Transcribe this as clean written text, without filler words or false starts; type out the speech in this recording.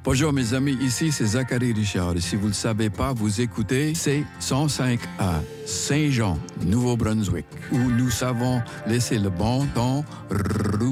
Bonjour mes amis, ici c'est Zachary Richard. Et si vous ne le savez pas, vous écoutez C105 à Saint-Jean, Nouveau-Brunswick, où nous savons laisser le bon temps